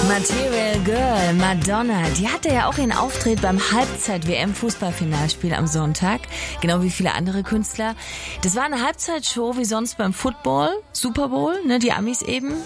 Material Girl, Madonna, die hatte ja auch ihren Auftritt beim Halbzeit-WM-Fußballfinalspiel am Sonntag, genau wie viele andere Künstler. Das war eine Halbzeitshow wie sonst beim Football, Super Bowl, ne, die Amis eben.